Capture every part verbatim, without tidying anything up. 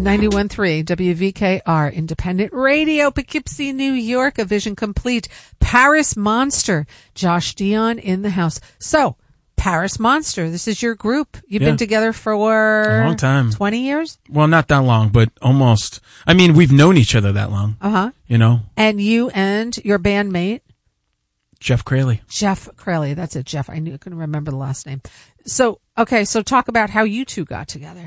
ninety-one point three W V K R, Independent Radio, Poughkeepsie, New York, a vision complete. Paris Monster, Josh Dion in the house. So, Paris Monster, this is your group. You've Yeah. been together for A long time. twenty years? Well, not that long, but almost. I mean, we've known each other that long. Uh-huh. You know? And you and your bandmate, Jeff Craley. Jeff Craley. That's it, Jeff. I knew I couldn't remember the last name. So, okay, so talk about how you two got together.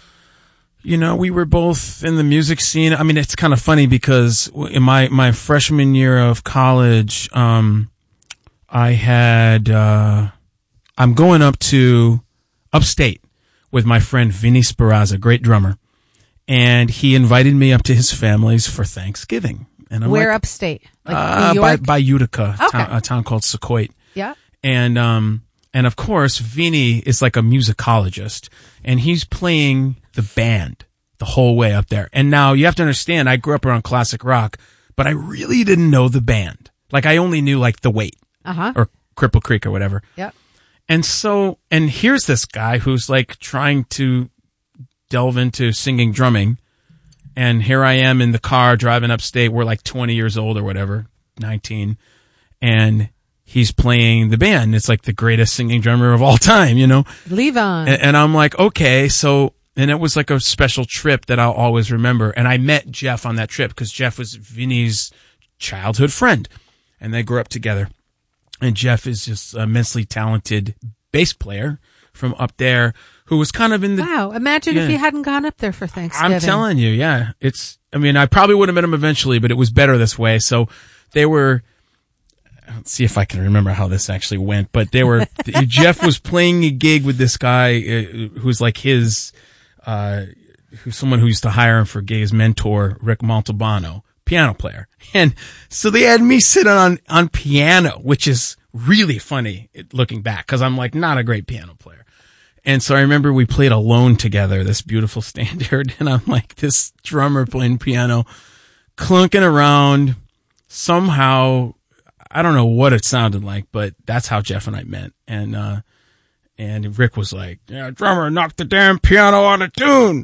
You know, we were both in the music scene. I mean, it's kind of funny because in my, my freshman year of college, um, I had, uh, I'm going up to upstate with my friend Vinny Speranza, great drummer. And he invited me up to his family's for Thanksgiving. And I'm Where like, upstate? Like uh, New by, York? by Utica, Okay. town, a town called Sequoit. Yeah. And, um, and of course, Vinny is like a musicologist and he's playing the band the whole way up there. And now you have to understand, I grew up around classic rock, but I really didn't know the band. Like I only knew like The Wait Uh-huh. or Cripple Creek or whatever. Yep. And so, and here's this guy who's like trying to delve into singing, drumming. And here I am in the car driving upstate. We're like twenty years old or whatever, nineteen. And he's playing the band. It's like the greatest singing drummer of all time, you know? Levon. And, and I'm like, okay, so, and it was like a special trip that I'll always remember. And I met Jeff on that trip because Jeff was Vinny's childhood friend and they grew up together. And Jeff is just an immensely talented bass player from up there who was kind of in the, Wow. Imagine if Yeah. you hadn't gone up there for Thanksgiving. I'm telling you, yeah. It's, I mean, I probably would have met him eventually, but it was better this way. So they were, let's see if I can remember how this actually went, but they were, Jeff was playing a gig with this guy uh, who's like his, uh, who's someone who used to hire him for gigs, mentor, Rick Montalbano, piano player. And so they had me sit on, on piano, which is really funny looking back because I'm like not a great piano player. And so I remember we played Alone together, this beautiful standard, and I'm like this drummer playing piano, clunking around. Somehow, I don't know what it sounded like, but that's how Jeff and I met. And, uh, and Rick was like, yeah, drummer, knock the damn piano out of tune.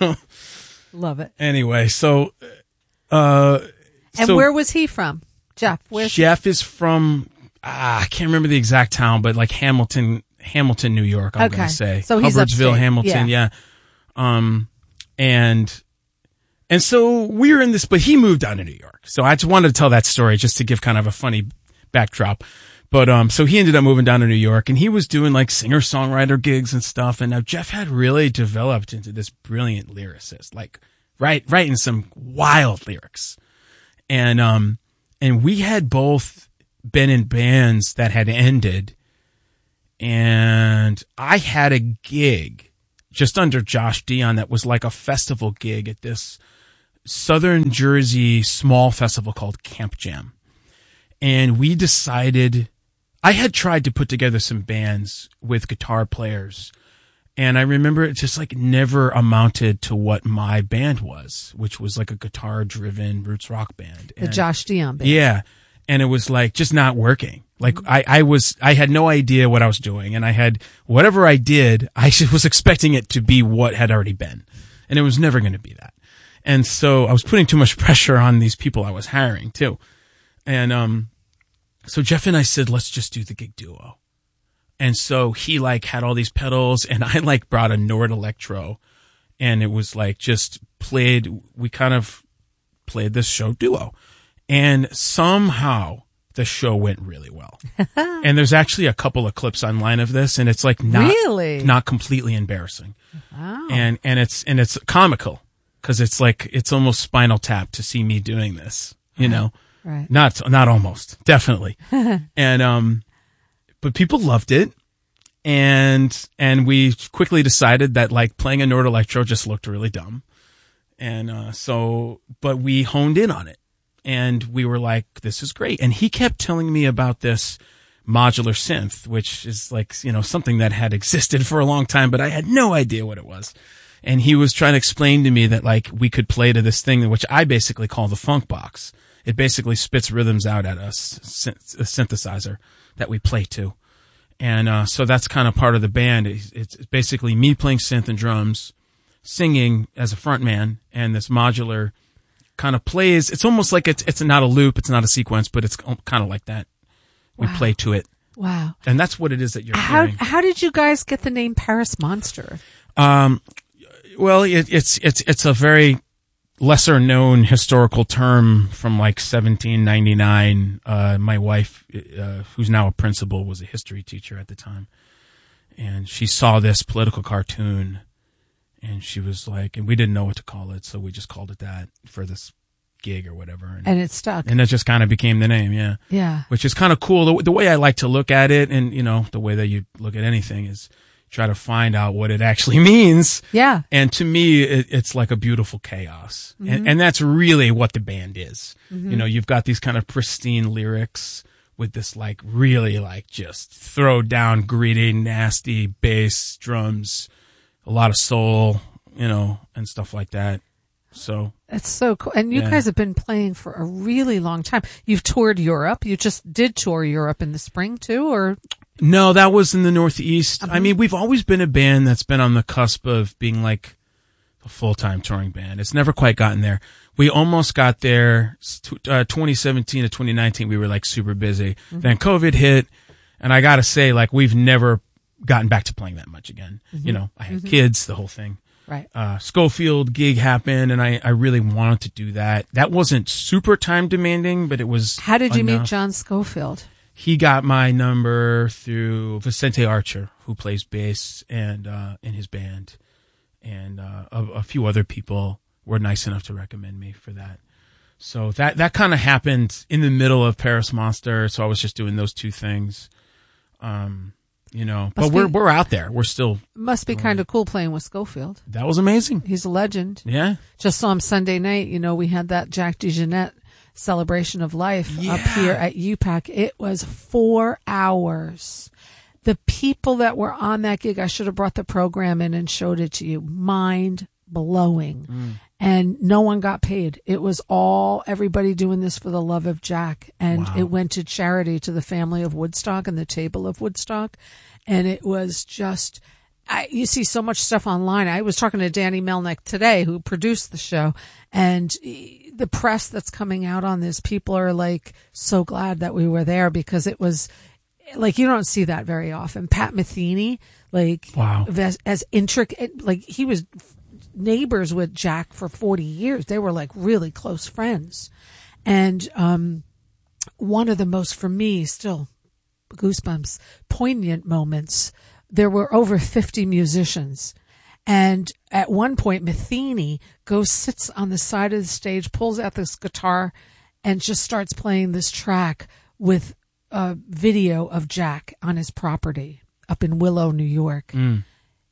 Love it. Anyway, so, uh, And so where was he from? Jeff, where's Jeff is from, ah, I can't remember the exact town, but like Hamilton, Hamilton, New York, I'm Okay. going to say. So he's Hubbardsville, upstate. Hamilton, Yeah. yeah. Um, and, and so we were in this, but he moved down to New York. So I just wanted to tell that story just to give kind of a funny backdrop. But, um, so he ended up moving down to New York and he was doing like singer-songwriter gigs and stuff. And now Jeff had really developed into this brilliant lyricist, like, right, writing some wild lyrics. And, um, and we had both been in bands that had ended. And I had a gig just under Josh Dion that was like a festival gig at this Southern Jersey small festival called Camp Jam. And we decided, I had tried to put together some bands with guitar players. And I remember it just like never amounted to what my band was, which was like a guitar driven roots rock band. the And- Josh Dion band? yeah. And it was like just not working. Like I, I was, I had no idea what I was doing. And I had, whatever I did, I was expecting it to be what had already been. And it was never going to be that. And so I was putting too much pressure on these people I was hiring too. And, um, so Jeff and I said, let's just do the gig duo. And so he like had all these pedals and I like brought a Nord Electro and it was like just played, we kind of played this show duo. And somehow the show went really well. And there's actually a couple of clips online of this and it's like not, Really? not completely embarrassing. Wow. And, and it's, and it's comical because it's like, it's almost Spinal Tap to see me doing this, you know, Right. not, not almost, definitely. And, um, but people loved it. And, and we quickly decided that like playing a Nord Electro just looked really dumb. And, uh, so, but we honed in on it. And we were like, this is great. And he kept telling me about this modular synth, which is like, you know, something that had existed for a long time, but I had no idea what it was. And he was trying to explain to me that like we could play to this thing, which I basically call the funk box. It basically spits rhythms out at us, synth- a synthesizer that we play to. And, uh, so that's kind of part of the band. It's, it's basically me playing synth and drums, singing as a front man, and this modular kind of plays. It's almost like it's it's not a loop, it's not a sequence, but it's kind of like that. We Wow. play to it. Wow. And that's what it is that you're How hearing. how did you guys get the name Paris Monster? Um, well, it, it's it's it's a very lesser known historical term from like seventeen ninety-nine. Uh, my wife, uh, who's now a principal, was a history teacher at the time, and she saw this political cartoon, and she was like, and we didn't know what to call it, so we just called it that for this gig or whatever, and, And it stuck. and it just kind of became the name, yeah. Yeah. Which is kind of cool. The, the way I like to look at it, and you know, the way that you look at anything is try to find out what it actually means. Yeah. And to me, it, it's like a beautiful chaos. Mm-hmm. And, and that's really what the band is. Mm-hmm. You know, you've got these kind of pristine lyrics with this like really like just throw down, gritty, nasty bass, drums, a lot of soul, you know, and stuff like that. So That's so cool. And you Yeah. guys have been playing for a really long time. You've toured Europe. You just did tour Europe in the spring too, or? no, that was in the Northeast. Uh-huh. I mean, we've always been a band that's been on the cusp of being like a full-time touring band. It's never quite gotten there. We almost got there. Uh, twenty seventeen to twenty nineteen, we were like super busy. Mm-hmm. Then COVID hit, and I gotta say, like, we've never gotten back to playing that much again. Mm-hmm. You know, I had mm-hmm. kids, the whole thing. Right. Uh, Schofield gig happened, and I, I really wanted to do that. That wasn't super time demanding, but it was. How did you enough. meet John Schofield? He got my number through Vicente Archer, who plays bass and uh, in his band, and uh, a, a few other people were nice enough to recommend me for that. So that that kind of happened in the middle of Paris Monster. So I was just doing those two things. Um, You know, Must but we're be- we're out there. We're still. Must be kind of cool playing with Schofield. That was amazing. He's a legend. Yeah. Just saw him Sunday night. You know, we had that Jack DeJohnette celebration of life Yeah. up here at U PAC. It was four hours. The people that were on that gig, I should have brought the program in and showed it to you. Mind blowing. Mm. And no one got paid. It was all everybody doing this for the love of Jack. And Wow. it went to charity to the family of Woodstock and the table of Woodstock. And it was just, I, you see so much stuff online. I was talking to Danny Melnick today, who produced the show, and the press that's coming out on this, people are like so glad that we were there, because it was like, you don't see that very often. Pat Metheny, like, Wow. as, as intricate, like he was neighbors with Jack for forty years. They were like really close friends. And, um, one of the most, for me, still goosebumps, poignant moments, there were over fifty musicians. And at one point, Metheny goes, sits on the side of the stage, pulls out this guitar, and just starts playing this track with a video of Jack on his property up in Willow, New York. Mm.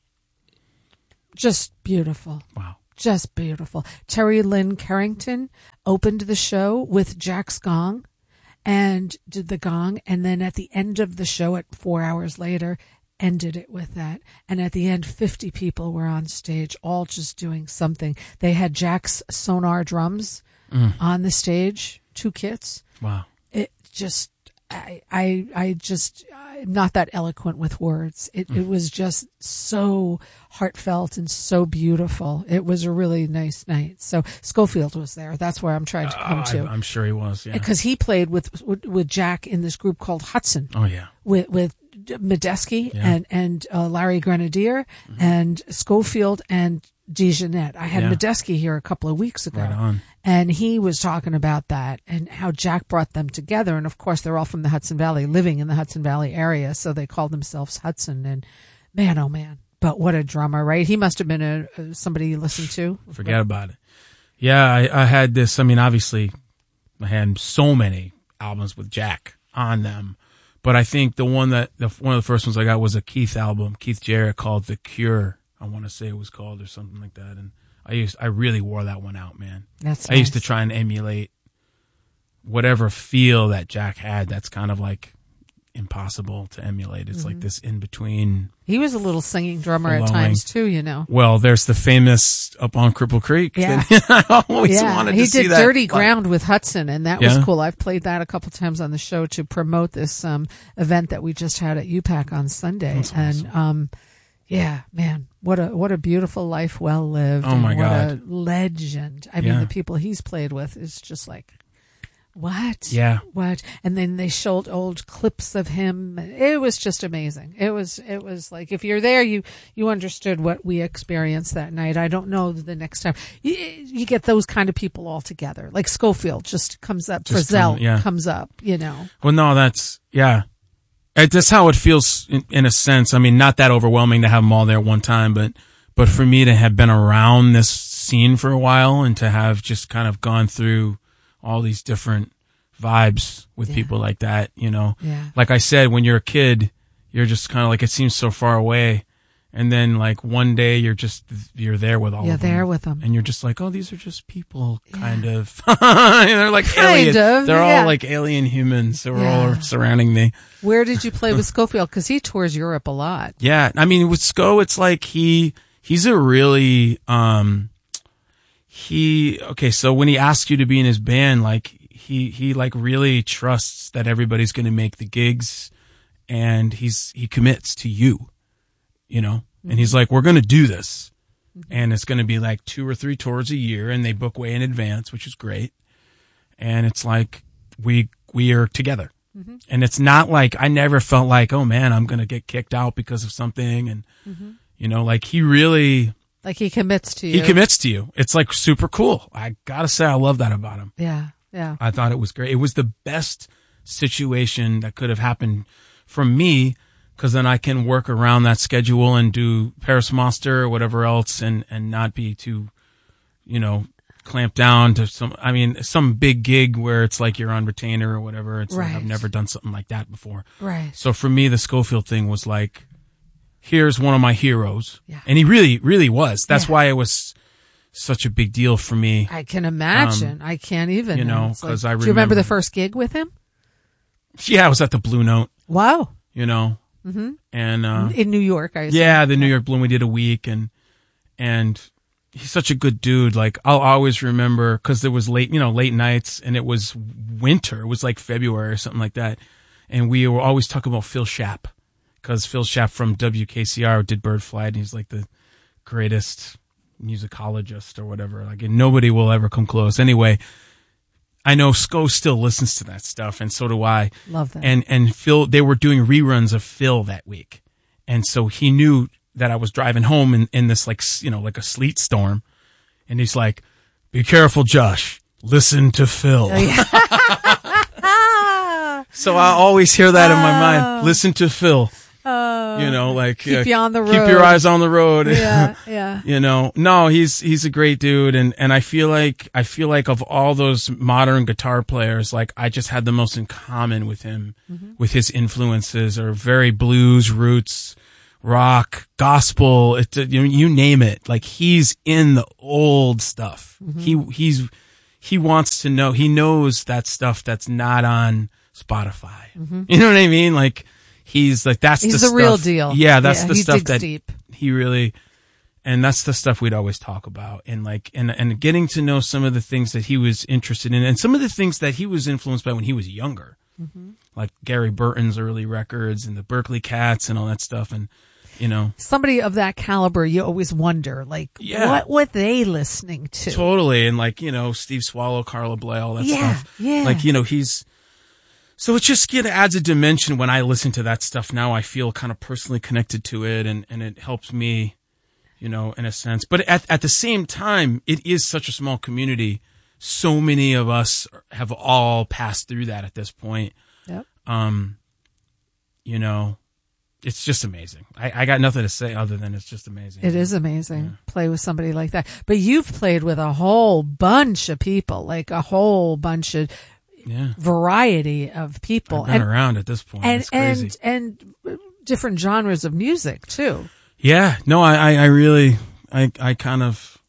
Just beautiful. Wow. Just beautiful. Terry Lynn Carrington opened the show with Jack's gong and did the gong. And then at the end of the show, at four hours later, ended it with that. And at the end, fifty people were on stage, all just doing something. They had Jack's Sonar drums Mm. on the stage, two kits. Wow. It just, I, I, I just, I'm not that eloquent with words. It, it was just so heartfelt and so beautiful. It was a really nice night. So Schofield was there. That's where I'm trying to come Uh, to. I, I'm sure he was. Yeah. Because he played with, with with Jack in this group called Hudson, Oh yeah. with with Medeski Yeah. and and uh, Larry Grenadier and Schofield and DeJohnette. I had Yeah. Medeski here a couple of weeks ago, Right on. and he was talking about that and how Jack brought them together. And of course, they're all from the Hudson Valley, living in the Hudson Valley area, so they called themselves Hudson. And man, oh man, but what a drummer, right? He must have been a, a somebody you listened to. Forget about it. Yeah, I, I had this. I mean, obviously, I had so many albums with Jack on them, but I think the one that the one of the first ones I got was a Keith album, Keith Jarrett, called "The Cure." I want to say it was called, or something like that. And I used, I really wore that one out, man. That's I used to nice. try and emulate whatever feel that Jack had. That's kind of like impossible to emulate. It's Mm-hmm. like this in between. He was a little singing drummer at Flowing. times too, you know. Well, there's the famous "Up on Cripple Creek." Yeah. that I always wanted he to see did that. Dirty Like, Ground with Hudson, and that was Yeah. cool. I've played that a couple times on the show to promote this um, event that we just had at U PAC on Sunday. That's And um, yeah, man, What a what a beautiful life well lived. Oh, my and God. What a legend. I mean, Yeah. the people he's played with is just like, what? Yeah. What? And then they showed old clips of him. It was just amazing. It was, it was like, if you're there, you, you understood what we experienced that night. I don't know the next time. You, you get those kind of people all together. Like Schofield just comes up, Just Frizzell come- yeah. comes up, you know. Well, no, that's, yeah. It, that's how it feels in, in a sense. I mean, not that overwhelming to have them all there at one time, but, but for me to have been around this scene for a while and to have just kind of gone through all these different vibes with Yeah. people like that, you know, Yeah. like I said, when you're a kid, you're just kind of like, it seems so far away. And then like one day you're just, you're there with all You're of them. there with them. And you're just like, oh, these are just people, Yeah. kind of. And they're like Kind alien. of, They're yeah. all like alien humans that were Yeah. all surrounding me. Where did you play with Schofield? Because he tours Europe a lot. Yeah. I mean, with Sko, it's like he, he's a really, um, he, okay, so when he asks you to be in his band, like he, he like really trusts that everybody's going to make the gigs and he's, he commits to you, you know, and he's like, we're going to do this. And it's going to be like two or three tours a year and they book way in advance, which is great. And it's like, we, we are together. Mm-hmm. And it's not like, I never felt like, oh man, I'm going to get kicked out because of something. And, Mm-hmm. you know, like he really, Like he commits to you. he commits to you. It's like super cool. I gotta say, I love that about him. Yeah. Yeah. I thought it was great. It was the best situation that could have happened for me, because then I can work around that schedule and do Paris Monster or whatever else, and and not be too, you know, clamped down to some. I mean, some big gig where it's like you're on retainer or whatever. It's like Right. I've never done something like that before. Right. So for me, the Schofield thing was like, here's one of my heroes. Yeah. And he really, really was. That's Yeah. why it was such a big deal for me. I can imagine. I can't even. Um, you know, It's 'cause like- I Do you remember the remember- first gig with him? Yeah, I was at the Blue Note, Wow. you know, Mm-hmm. and, uh, In New York, I assume. yeah, the New York Blue, we did a week, and, and he's such a good dude. Like, I'll always remember, cause there was late, you know, late nights, and it was winter. It was like February or something like that. And we were always talking about Phil Schaap, cause Phil Schaap from W K C R did Bird Flight, and he's like the greatest musicologist or whatever. Like, and nobody will ever come close. Anyway, I know Sko still listens to that stuff, and so do I. Love that. And and Phil, they were doing reruns of Phil that week, and so he knew that I was driving home in, in this like s- you know like a sleet storm, and he's like, "Be careful, Josh. Listen to Phil." ah, So I always hear that in my Oh. mind. Listen to Phil. oh. You know, like Keep uh, you on the Keep road. your eyes on the road. Yeah, yeah. You know, no, he's he's a great dude, and and I feel like I feel like of all those modern guitar players, like I just had the most in common with him, Mm-hmm. with his influences are very blues roots, rock, gospel, it, you you name it. Like he's in the old stuff. Mm-hmm. He he's he wants to know. He knows that stuff that's not on Spotify. You know what I mean? Like. He's like, that's He's the, the real stuff- deal. Yeah, that's Yeah, the he stuff digs that deep. he really, and that's the stuff we'd always talk about. And like, and, and getting to know some of the things that he was interested in and some of the things that he was influenced by when he was younger, Mm-hmm. like Gary Burton's early records and the Berkeley Cats and all that stuff. And, you know, Somebody of that caliber, you always wonder, like, Yeah. what were they listening to? totally. And like, you know, Steve Swallow, Carla Bley, all that Yeah, stuff. yeah. Like, you know, he's, so it just it adds a dimension when I listen to that stuff now. I feel kind of personally connected to it, and, and it helps me, you know, in a sense. But at at the same time, it is such a small community. So many of us have all passed through that at this point. Yep. Um, you know, it's just amazing. I, I got nothing to say other than it's just amazing. It is amazing. Play with somebody like that. But you've played with a whole bunch of people, like a whole bunch of Yeah. variety of people. I've been around at this point. and, It's crazy. and, and different genres of music too. Yeah, no, I, I, I really, I, I kind of,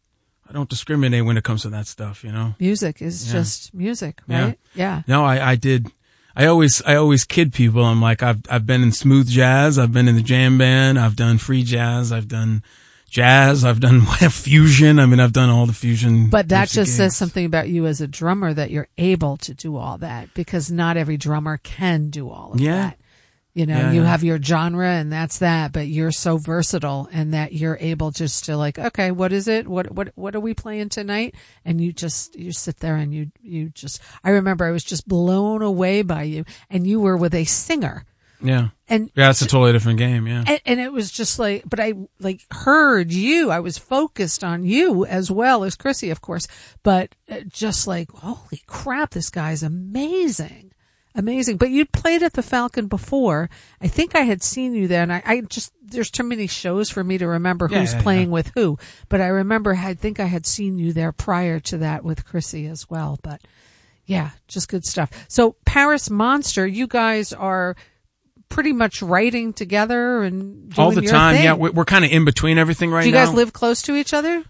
I don't discriminate when it comes to that stuff, you know? Music is Yeah. just music, Yeah. right? Yeah. No, I, I did, I always, I always kid people. I'm like, I've, I've been in smooth jazz. I've been in the jam band. I've done free jazz. I've done jazz. I've done fusion. I mean, I've done all the fusion. But that types of just says gigs. something about you as a drummer, that you're able to do all that, because not every drummer can do all of Yeah. that. You know, Yeah, you yeah. have your genre and that's that, but you're so versatile and that you're able just to like, okay, what is it? What, what, what are we playing tonight? And you just, you sit there and you, you just, I remember I was just blown away by you and you were with a singer. Yeah. And Yeah, it's a totally different game. Yeah. and, and it was just like, but I like heard you. I was focused on you as well as Chrissy, of course, but uh, just like, holy crap, this guy's amazing. Amazing. But you'd played at the Falcon before. I think I had seen you there and I, I just, there's too many shows for me to remember Yeah, who's yeah, playing yeah. with who. But I remember, I think I had seen you there prior to that with Chrissy as well. But yeah, just good stuff. So Paris Monster, you guys are pretty much writing together and doing All the your time. thing. Yeah. We're, we're kind of in between everything right Do you now. guys live close to each other?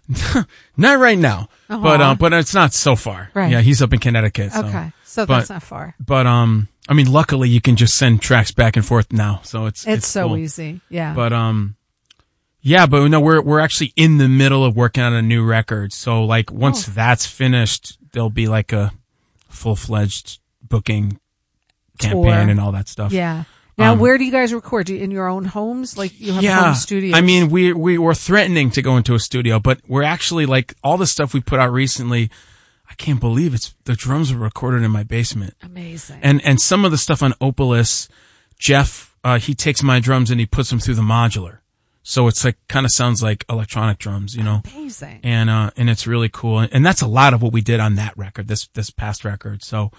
Not right now, Uh-huh. but, um, but it's not so far. Right. Yeah. He's up in Connecticut. So. Okay. So but- that's not far. But, um, I mean, luckily you can just send tracks back and forth now. So it's, It's, so cool. easy. Yeah. But, um, yeah, but no, we're, we're actually in the middle of working on a new record. So like once Oh. that's finished, there'll be like a full-fledged booking Tour. campaign and all that stuff. Yeah. Now, Um, where do you guys record? Do you, in your own homes? Like you have yeah. home studios? I mean, we, we were threatening to go into a studio, but we're actually like all the stuff we put out recently. I can't believe it's the drums were recorded in my basement. amazing. And, and some of the stuff on Opalus, Jeff, uh, he takes my drums and he puts them through the modular. So it's like, kind of sounds like electronic drums, you know? amazing. And, uh, and it's really cool. And that's a lot of what we did on that record, this, this past record. So,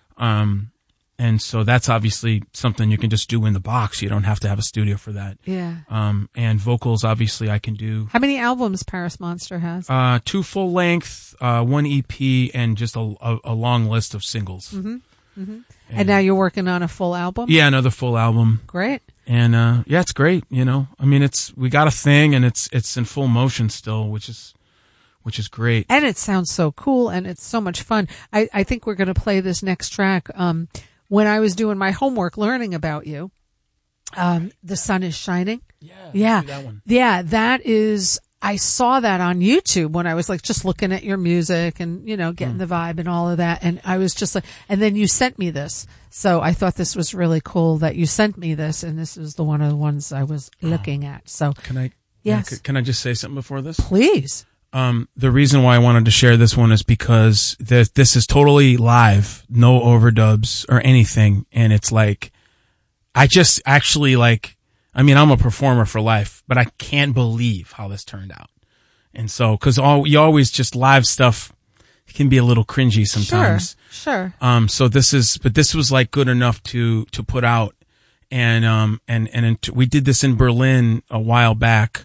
um, and so that's obviously something you can just do in the box. You don't have to have a studio for that. Yeah. Um, and vocals, obviously I can do, How many albums Paris Monster has? uh, two full length, uh, one E P and just a, a, a long list of singles. Mm-hmm. Mm-hmm. And now you're working on a full album? Yeah, another full album. Great. And, uh, yeah, it's great. You know, I mean, it's, we got a thing and it's, it's in full motion still, which is, which is great. And it sounds so cool and it's so much fun. I, I think we're going to play this next track. Um, when I was doing my homework learning about you, um, The Sun is Shining. Yeah. Yeah. That one. Yeah, that is, I saw that on YouTube when I was like just looking at your music and, you know, getting the vibe and all of that. And I was just like, and then you sent me this. So I thought this was really cool that you sent me this. And this is the one of the ones I was looking at. So Can I, Yes. yeah, c- can I just say something before this? please. Um, the reason why I wanted to share this one is because this, this is totally live, no overdubs or anything. And it's like, I just actually like, I mean, I'm a performer for life, but I can't believe how this turned out. And so, cause all, you always just live stuff can be a little cringy sometimes. Sure. Sure. Um, so this is, but this was like good enough to, to put out. And, um, and, and it, we did this in Berlin a while back.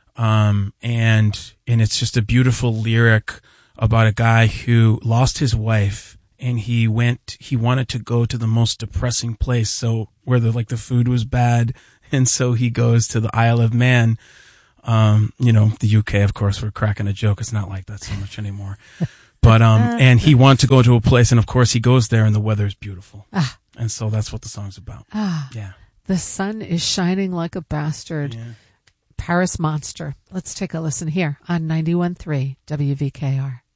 Um, and, and it's just a beautiful lyric about a guy who lost his wife and he went, he wanted to go to the most depressing place. So where the, like the food was bad. And so he goes to the Isle of Man. Um, you know, the U K, of course, we're cracking a joke. It's not like that so much anymore. But, um, and he wanted to go to a place and of course he goes there and the weather is beautiful. Ah. And so that's what the song's about. Ah, Yeah. The sun is shining like a bastard. Yeah. Paris Monster. Let's take a listen here on ninety-one point three W V K R.